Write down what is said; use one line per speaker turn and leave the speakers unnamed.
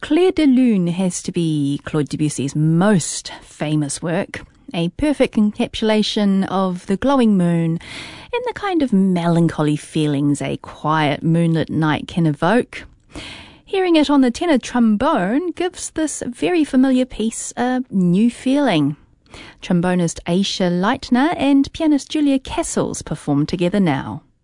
Clair de Lune has to be Claude Debussy's most famous work, a perfect encapsulation of the glowing moon and the kind of melancholy feelings a quiet moonlit night can evoke. Hearing it on the tenor trombone gives this very familiar piece a new feeling. Trombonist Aisha Leitner and pianist Julia Castles perform together now.